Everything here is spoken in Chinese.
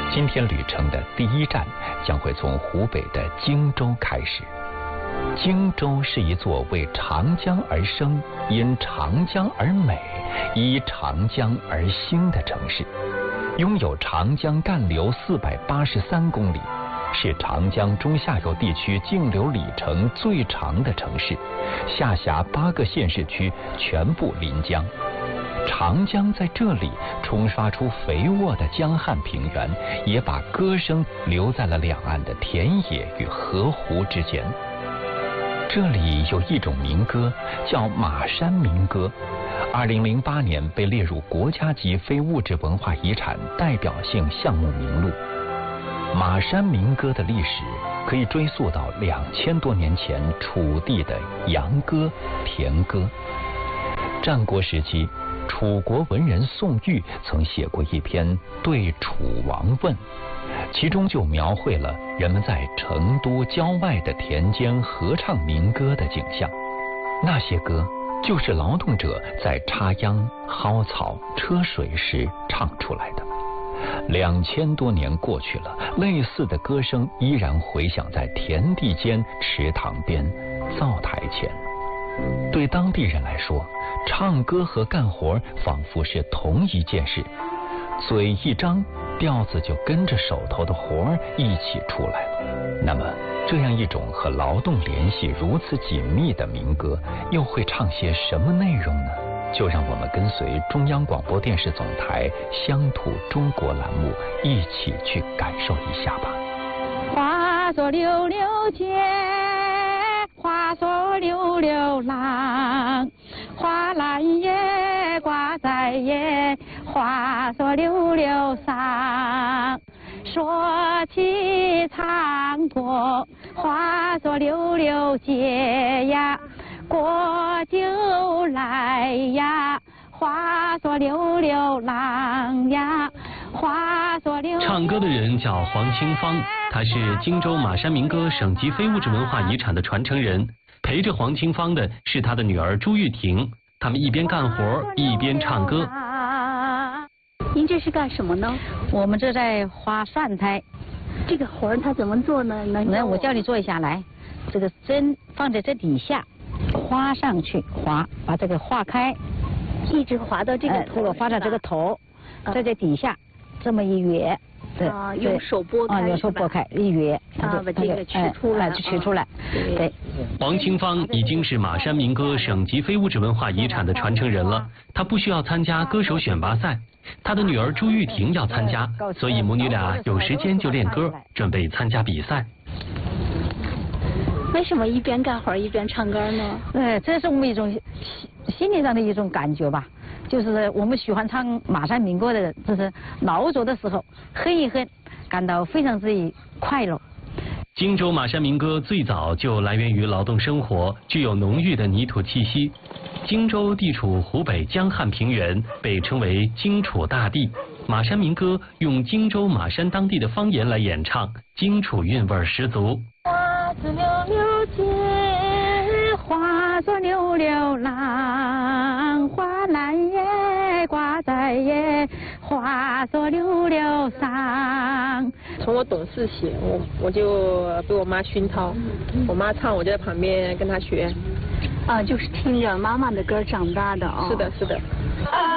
今天旅程的第一站将会从湖北的荆州开始。荆州是一座为长江而生、因长江而美、依长江而兴的城市，拥有长江干流483公里，是长江中下游地区径流里程最长的城市，下辖8个县市区，全部临江。长江在这里冲刷出肥沃的江汉平原，也把歌声留在了两岸的田野与河湖之间。这里有一种民歌叫马山民歌，2008年被列入国家级非物质文化遗产代表性项目名录。马山民歌的历史可以追溯到2000多年前楚地的杨歌、田歌。战国时期，楚国文人宋玉曾写过一篇《对楚王问》，其中就描绘了人们在成都郊外的田间合唱民歌的景象。那些歌就是劳动者在插秧、薅草、车水时唱出来的。2000多年过去了，类似的歌声依然回响在田地间、池塘边、灶台前。对当地人来说，唱歌和干活仿佛是同一件事，嘴一张，调子就跟着手头的活儿一起出来了。那么，这样一种和劳动联系如此紧密的民歌，又会唱些什么内容呢？就让我们跟随中央广播电视总台乡土中国栏目一起去感受一下吧。 花作溜溜结，花作溜溜郎，花篮叶挂在叶，花作溜溜桑。说起唱过，花作溜溜结呀，过就来呀，花作溜溜郎呀，花作溜溜。 唱歌的人叫黄清芳，他是荆州马山民歌省级非物质文化遗产的传承人。陪着黄清芳的是他的女儿朱玉婷，他们一边干活一边唱歌。 您这是干什么呢？ 我们这在花蒜苔。 这个活儿他怎么做呢？ 那我教你做一下来。这个针放在这底下，划上去，划，把这个划开， 一直划到这个头， 这个划到这个头，在这底下这么一约。 用手拨开， 用手拨开一约， 把这个取出来， 就取出来。对。 黄清芳已经是马山民歌省级非物质文化遗产的传承人了，她不需要参加歌手选拔赛，她的女儿朱玉婷要参加，所以母女俩有时间就练歌，准备参加比赛。 为什么一边干活一边唱歌呢？ 这是我们一种心理上的一种感觉吧。就是我们喜欢唱马山民歌的人，就是劳作的时候哼一哼，感到非常之快乐。 荆州马山民歌最早就来源于劳动生活，具有浓郁的泥土气息。荆州地处湖北江汉平原，被称为荆楚大地。马山民歌用荆州马山当地的方言来演唱，荆楚韵味十足。 花作溜溜结，花作溜溜郎，花篮叶挂在叶，花作溜溜桑。 从我懂事起，我就被我妈熏陶，我妈唱，我就在旁边跟她学。 就是听着妈妈的歌长大的啊。 是的，是的。